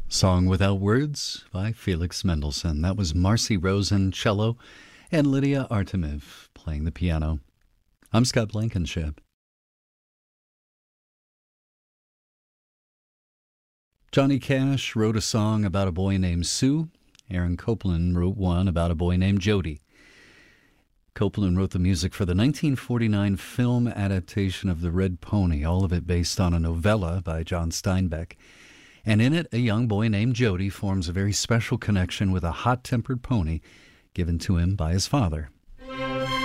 Song Without Words by Felix Mendelssohn. That was Marcy Rosen, cello, and Lydia Artemiv playing the piano. I'm Scott Blankenship. Johnny Cash wrote a song about a boy named Sue. Aaron Copland wrote one about a boy named Jody. Copland wrote the music for the 1949 film adaptation of The Red Pony, all of it based on a novella by John Steinbeck. And in it, a young boy named Jody forms a very special connection with a hot-tempered pony given to him by his father.